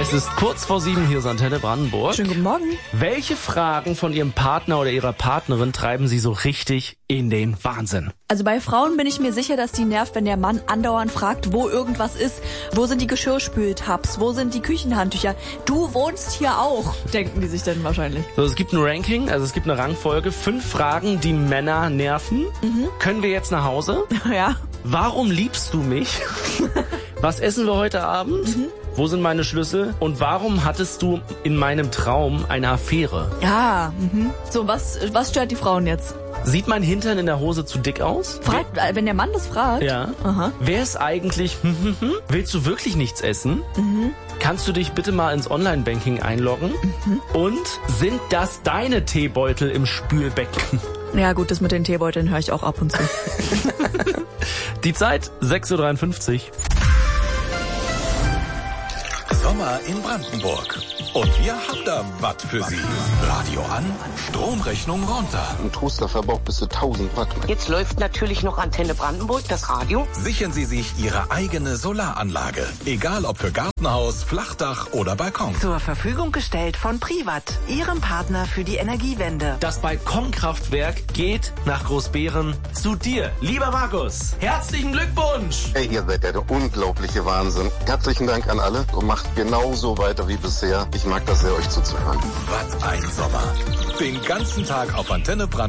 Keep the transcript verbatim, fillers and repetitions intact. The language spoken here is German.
Es ist kurz vor sieben, hier ist Antenne Brandenburg. Schönen guten Morgen. Welche Fragen von Ihrem Partner oder Ihrer Partnerin treiben Sie so richtig in den Wahnsinn? Also bei Frauen bin ich mir sicher, dass die nervt, wenn der Mann andauernd fragt, wo irgendwas ist. Wo sind die Geschirrspültabs? Wo sind die Küchenhandtücher? Du wohnst hier auch, denken die sich dann wahrscheinlich. So, es gibt ein Ranking, also es gibt eine Rangfolge. Fünf Fragen, die Männer nerven. Mhm. Können wir jetzt nach Hause? Ja. Warum liebst du mich? Was essen wir heute Abend? Mhm. Wo sind meine Schlüssel? Und warum hattest du in meinem Traum eine Affäre? Ja, mhm. So, was, was stört die Frauen jetzt? Sieht mein Hintern in der Hose zu dick aus? Fragt, wenn der Mann das fragt? Ja. Aha. Wer ist eigentlich, hm, hm, hm? Willst du wirklich nichts essen? Mhm. Kannst du dich bitte mal ins Online-Banking einloggen? Mhm. Und sind das deine Teebeutel im Spülbecken? Ja gut, das mit den Teebeuteln höre ich auch ab und zu. Die Zeit, sechs Uhr dreiundfünfzig. Sommer in Brandenburg. Und wir haben da was für Sie. Radio an, Stromrechnung runter. Ein Toaster verbraucht bis zu tausend Watt. Jetzt läuft natürlich noch Antenne Brandenburg, das Radio. Sichern Sie sich Ihre eigene Solaranlage. Egal ob für Gartenhaus, Flachdach oder Balkon. Zur Verfügung gestellt von Privat, Ihrem Partner für die Energiewende. Das Balkonkraftwerk geht nach Großbeeren zu dir. Lieber Markus, herzlichen Glückwunsch! Hey, ihr seid ja der unglaubliche Wahnsinn. Herzlichen Dank an alle und macht genauso weiter wie bisher. Ich mag das sehr, euch zuzuhören. Was ein Sommer. Den ganzen Tag auf Antenne Brandenburg.